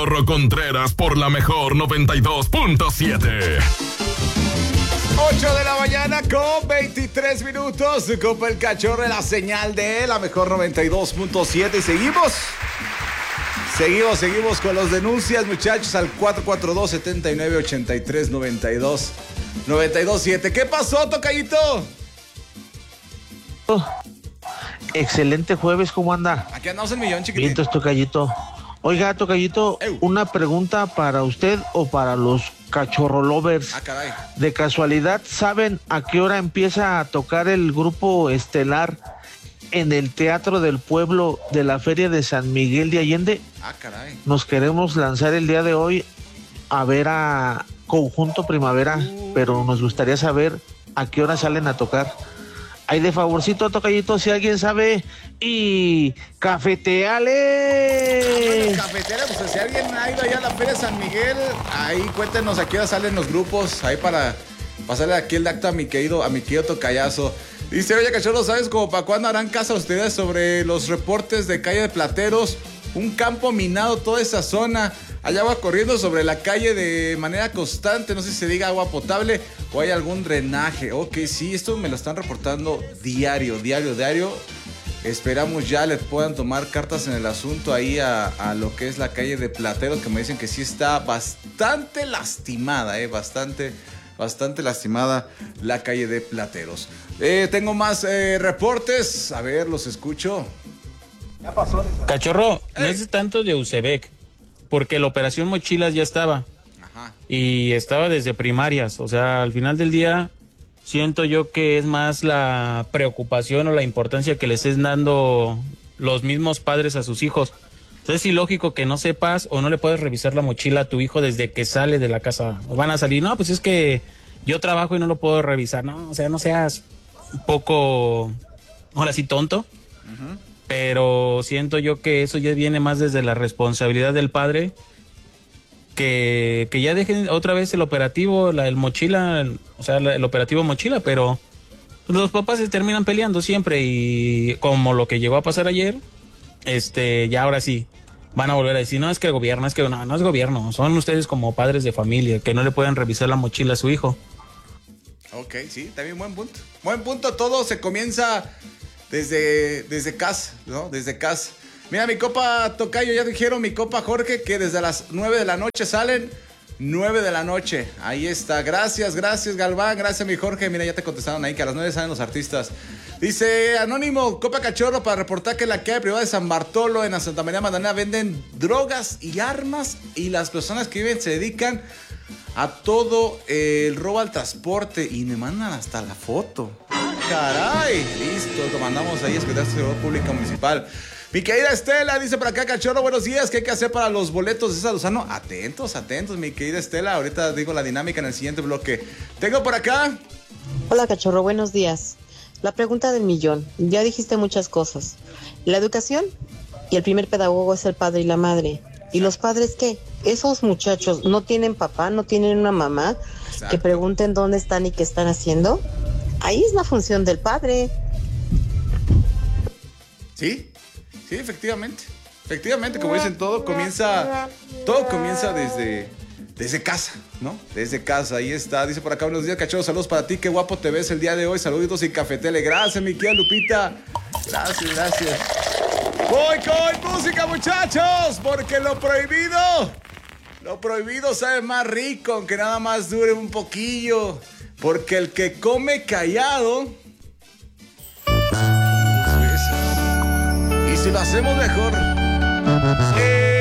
Cachorro Contreras por la mejor 92.7. 8 de la mañana con 23 minutos. Copa el Cachorro en la señal de la mejor 92.7. Y seguimos con las denuncias, muchachos, al 442-7983-92-7. ¿Qué pasó, tocayito? Excelente jueves, ¿cómo anda? Aquí andamos el millón, chiquitín. Vientos, tocayito. Oiga, tocayito, una pregunta para usted o para los cachorro lovers. Ah, caray. De casualidad, ¿saben a qué hora empieza a tocar el grupo estelar en el Teatro del Pueblo de la Feria de San Miguel de Allende? Ah, caray. Nos queremos lanzar el día de hoy a ver a Conjunto Primavera, pero nos gustaría saber a qué hora salen a tocar. Ahí de favorcito, tocayito, si alguien sabe, y cafeteale. Cafetera, pues si alguien ha ido allá a la Feria de San Miguel, ahí cuéntenos a qué hora salen los grupos, ahí para pasarle aquí el acto a mi querido tocayazo. Dice, oye, cachorro, ¿sabes como para cuándo harán caso a ustedes sobre los reportes de calle de Plateros? Un campo minado, toda esa zona. Hay agua corriendo sobre la calle de manera constante. No sé si se diga agua potable o hay algún drenaje. Ok, sí, esto me lo están reportando diario. Esperamos ya le puedan tomar cartas en el asunto ahí a lo que es la calle de Plateros, que me dicen que sí está bastante lastimada, bastante lastimada la calle de Plateros. Tengo más reportes. A ver, los escucho. Ya pasó. Cachorro, no es tanto de Usebek, porque la operación Mochilas ya estaba. Ajá. Y estaba desde primarias. O sea, al final del día, siento yo que es más la preocupación o la importancia que les estén dando los mismos padres a sus hijos. Entonces es ilógico que no sepas o no le puedes revisar la mochila a tu hijo desde que sale de la casa. O van a salir, no, pues es que yo trabajo y no lo puedo revisar. No, o sea, no seas un poco, ahora sí, tonto. Uh-huh. Pero siento yo que eso ya viene más desde la responsabilidad del padre, que ya dejen otra vez el operativo, el mochila, o sea, el operativo mochila, pero los papás se terminan peleando siempre y como lo que llegó a pasar ayer, ya ahora sí, van a volver a decir, no, es que el gobierno, no es gobierno, son ustedes como padres de familia que no le pueden revisar la mochila a su hijo. Ok, sí, también buen punto. Buen punto, todo se comienza desde casa, ¿no? Desde casa. Mira, mi copa tocayo, ya dijeron, mi copa Jorge, que desde las 9 de la noche salen. 9 de la noche, ahí está. Gracias Galván, gracias mi Jorge. Mira, ya te contestaron ahí que a las 9 salen los artistas. Dice Anónimo, Copa Cachorro, para reportar que en la calle privada de San Bartolo, en la Santa María Magdalena, venden drogas y armas, y las personas que viven se dedican a todo el robo al transporte, y me mandan hasta la foto. Caray, listo, lo mandamos ahí a Secretaría de Seguridad Pública Municipal. Mi querida Estela dice por acá, Cachorro, buenos días, ¿qué hay que hacer para los boletos de César Lozano? Atentos, mi querida Estela, ahorita digo la dinámica en el siguiente bloque. Tengo por acá. Hola, Cachorro, buenos días. La pregunta del millón, ya dijiste muchas cosas. La educación y el primer pedagogo es el padre y la madre. ¿Y los padres qué? Esos muchachos no tienen papá, no tienen una mamá. Exacto. Que pregunten dónde están y qué están haciendo. Ahí es la función del padre. Sí, efectivamente. Efectivamente, como dicen, todo comienza desde casa, ¿no? Desde casa, ahí está. Dice por acá, buenos días, Cachorro, saludos para ti, qué guapo te ves el día de hoy. Saluditos y cafetele. Gracias, mi querida Lupita. Gracias. Voy con música, muchachos, porque lo prohibido sabe más rico, aunque nada más dure un poquillo. Porque el que come callado, y si lo hacemos mejor,